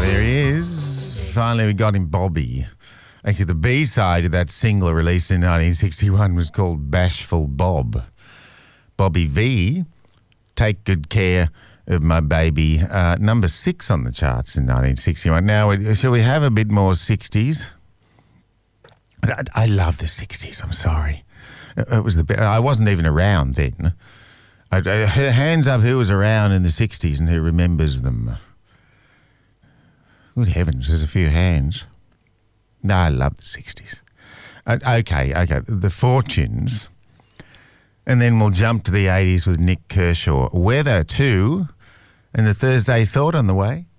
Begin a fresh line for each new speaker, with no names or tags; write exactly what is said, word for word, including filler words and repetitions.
there he is. Finally, we got him, Bobby. Actually, the B-side of that single released in nineteen sixty-one was called Bashful Bob. Bobby V, Take Good Care of My Baby, uh, number six on the charts in nineteen sixty-one. Now, shall we have a bit more sixties? I, I love the sixties, I'm sorry. It was the be- I wasn't even around then. I, I, hands up who was around in the sixties and who remembers them. Good heavens, there's a few hands. No, I love the sixties. Uh, okay, okay, the Fortunes. And then we'll jump to the eighties with Nick Kershaw. Weather too. And the Thursday Thought on the way.